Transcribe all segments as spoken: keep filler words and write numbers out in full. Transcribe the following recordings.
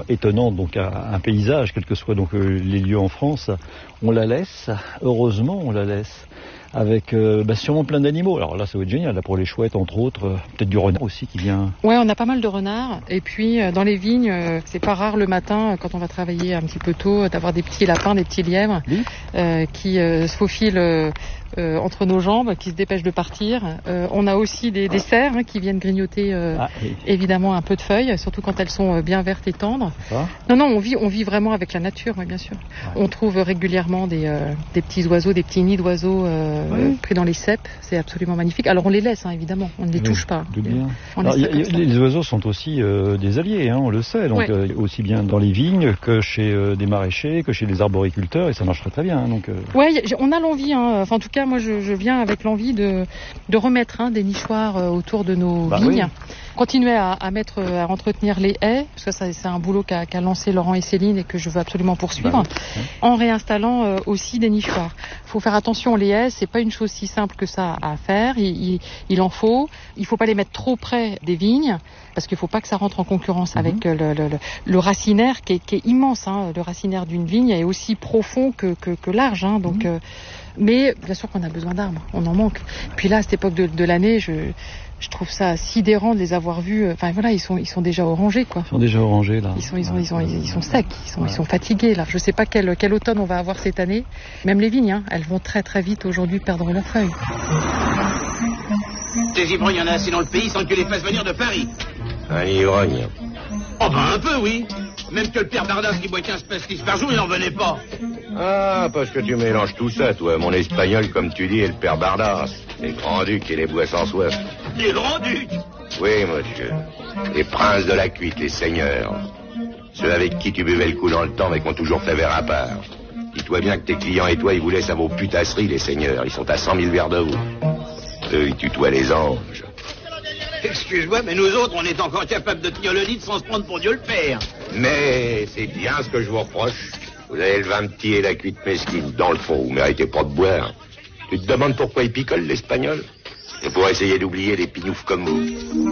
étonnante, donc un, un paysage, quels que soient donc euh, les lieux en France, on la laisse, heureusement on la laisse, avec euh, bah, sûrement plein d'animaux. Alors là ça va être génial, là, pour les chouettes entre autres, euh, peut-être du renard aussi qui vient. Ouais, on a pas mal de renards, et puis euh, dans les vignes, euh, c'est pas rare le matin, euh, quand on va travailler un petit peu tôt, d'avoir des petits lapins, des petits lièvres, oui. euh, qui euh, se faufilent euh, euh, entre nos jambes, qui se dépêchent de partir. Euh, on a aussi des, des cerfs hein, qui viennent grignoter euh, ah, oui. évidemment un peu de feuilles, surtout quand elles sont bien vertes et tendres. Ah. Non, non, on vit, on vit vraiment avec la nature, oui, bien sûr. Ah. On trouve régulièrement des, euh, des petits oiseaux, des petits nids d'oiseaux euh, oui. pris dans les ceps. C'est absolument magnifique. Alors on les laisse, hein, évidemment, on ne les oui, touche pas. On Alors, y a, y a, les oiseaux sont aussi euh, des alliés, hein, on le sait, donc ouais. euh, aussi bien dans les vignes que chez euh, des maraîchers, que chez des arboriculteurs, et ça marche très très bien. Hein, donc, euh... ouais, y a, on a l'envie, hein, enfin en tout cas moi je, je viens avec l'envie de, de remettre hein, des nichoirs euh, autour de nos bah, vignes, oui. continuer à, à mettre, à entretenir les haies, parce que ça, c'est un boulot qu'a, qu'a lancé Laurent et Céline et que je veux absolument poursuivre, bah, oui. en réinstallant euh, aussi des nichoirs. Il faut faire attention, les haies, c'est pas une chose si simple que ça à faire, il, il, il en faut, il faut pas les mettre trop près des vignes, parce qu'il faut pas que ça rentre en concurrence mmh. avec le, le, le, le racinaire qui est, qui est immense, hein. Le racinaire d'une vigne est aussi profond que, que, que large, hein. Donc, mmh. euh, mais bien sûr qu'on a besoin d'arbres, on en manque. Puis là, à cette époque de, de l'année, je, je trouve ça sidérant de les avoir vus. Enfin voilà, ils sont, ils sont déjà orangés, quoi. Ils sont déjà orangés là. Ils sont, ils sont, ils sont, ils sont secs, ils sont, ouais. ils sont fatigués là. Je sais pas quel, quel automne on va avoir cette année. Même les vignes, hein, elles vont très très vite aujourd'hui perdre leurs feuilles. Des ivrognes, il y en a assez dans le pays sans que tu les fasses venir de Paris. Un ivrogne. Oh ben un peu, oui. Même que le père Bardas qui boit quinze pastis par jour, il n'en venait pas. Ah, parce que tu mélanges tout ça, toi. Mon espagnol, comme tu dis, et le père Bardas. Les grands-ducs et les bois sans soif. Les grands-ducs? Oui, monsieur. Les princes de la cuite, les seigneurs. Ceux avec qui tu buvais le coup dans le temps, mais qui ont toujours fait verre à part. Dis-toi bien que tes clients et toi, ils vous laissent à vos putasseries, les seigneurs. Ils sont à cent mille verres de vous. Eux, ils tutoient les anges. Excuse-moi, mais nous autres, on est encore capables de tenir le lit sans se prendre pour Dieu le Père. Mais c'est bien ce que je vous reproche. Vous avez le vin petit et la cuite mesquine. Dans le fond, vous méritez pas de boire. Tu te demandes pourquoi ils picolent, l'Espagnol? C'est pour essayer d'oublier les pignoufs comme vous.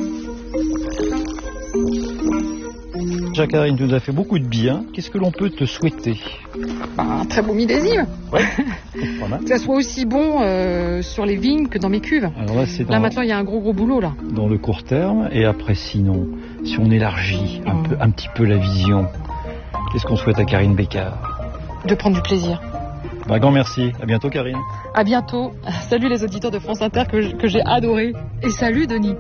Jacqueline, tu nous as fait beaucoup de bien. Qu'est-ce que l'on peut te souhaiter? Bah, un très beau millésime. Ouais. Que ça soit aussi bon euh, sur les vignes que dans mes cuves. Alors là, c'est dans... là maintenant, il y a un gros gros boulot là. Dans le court terme, et après sinon, si on élargit un, mmh. peu, un petit peu la vision, qu'est-ce qu'on souhaite à Karine Bécard? De prendre du plaisir. Bah, grand merci. À bientôt, Karine. À bientôt. Salut les auditeurs de France Inter que, que j'ai adoré. Et salut, Denis.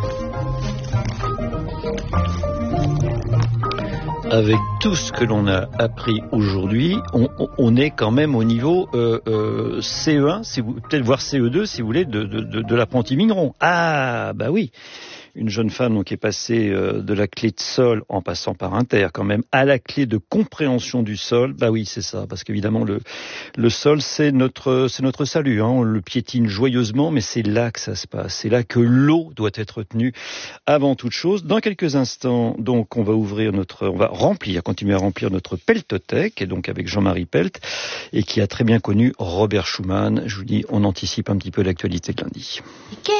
Avec tout ce que l'on a appris aujourd'hui, on, on est quand même au niveau euh, euh, C E un, si vous, peut-être voire C E deux, si vous voulez, de, de, de, de l'apprenti mignon. Ah, bah oui. Une jeune femme donc, qui est passée euh, de la clé de sol, en passant par inter quand même, à la clé de compréhension du sol. Bah oui, c'est ça, parce qu'évidemment le le sol c'est notre c'est notre salut. Hein. On le piétine joyeusement, mais c'est là que ça se passe. C'est là que l'eau doit être tenue avant toute chose. Dans quelques instants, donc on va ouvrir notre, on va remplir, continuer à remplir notre peltothèque, et donc avec Jean-Marie Pelt, et qui a très bien connu Robert Schuman. Je vous dis, on anticipe un petit peu l'actualité de lundi.